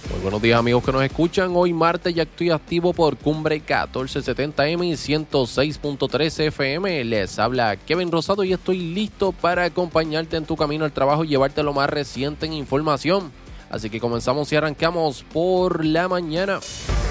Muy buenos días, amigos que nos escuchan. Hoy martes ya estoy activo por Cumbre 1470M y 106.3 FM. Les habla Kevin Rosado y estoy listo para acompañarte en tu camino al trabajo y llevarte lo más reciente en información. Así que comenzamos y arrancamos por la mañana.